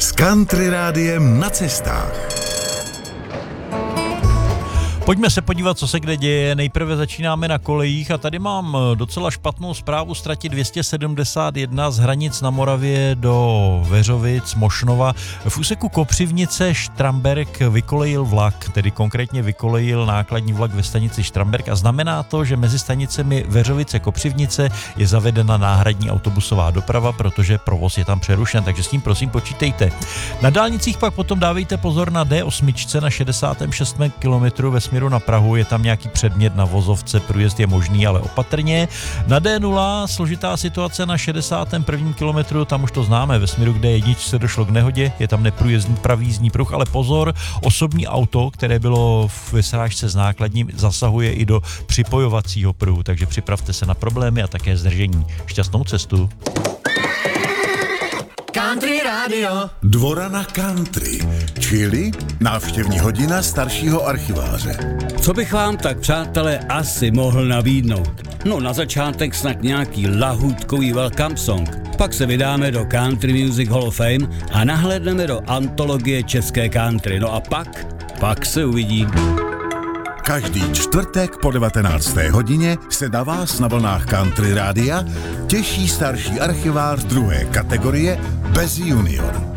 s Country Rádiem na cestách. Pojďme se podívat, co se kde děje. Nejprve začínáme na kolejích a tady mám docela špatnou zprávu z trati 271 z Hranic na Moravě do Veřovic, Mošnova. V úseku Kopřivnice Štramberk vykolejil vlak, tedy konkrétně vykolejil nákladní vlak ve stanici Štramberk a znamená to, že mezi stanicemi Veřovice Kopřivnice je zavedena náhradní autobusová doprava, protože provoz je tam přerušen, takže s tím prosím počítejte. Na dálnicích pak potom dávejte pozor na D8 na 66. kilometru ve směru na Prahu, je tam nějaký předmět na vozovce, průjezd je možný, ale opatrně. Na D0 složitá situace na 61. kilometru, tam už to známe, ve směru k D1 došlo k nehodě, je tam neprůjezdný pravý jízdní pruh, ale pozor, osobní auto, které bylo ve srážce s nákladním, zasahuje i do připojovacího pruhu, takže připravte se na problémy a také zdržení. Šťastnou cestu. Country Radio. Dvora na country, čili návštěvní hodina staršího archiváře. Co bych vám tak, přátelé, asi mohl nabídnout? No na začátek snad nějaký lahůdkový welcome song. Pak se vydáme do Country Music Hall of Fame a nahlédneme do antologie české country. No a pak se uvidí. Každý čtvrtek po 19. hodině se na vás na vlnách Country Rádia těší starší archivář druhé kategorie bez junior.